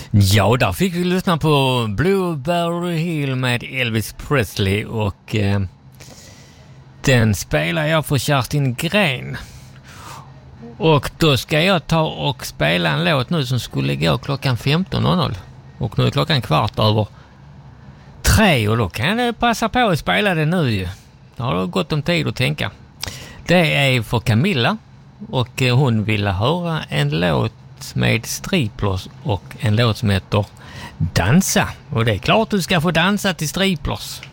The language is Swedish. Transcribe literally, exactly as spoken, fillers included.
Ja, där fick vi lyssna på Blueberry Hill med Elvis Presley och eh, den spelar jag för Kerstin Gren. Och då ska jag ta och spela en låt nu som skulle gå klockan femton noll noll. Och nu är klockan kvart över tre och då kan jag passa på att spela det nu ju. Då har du gått om tid att tänka. Det är för Camilla och hon ville höra en låt med striplers och en låt som heter Dansa. Och det är klart du ska få dansa till striplers.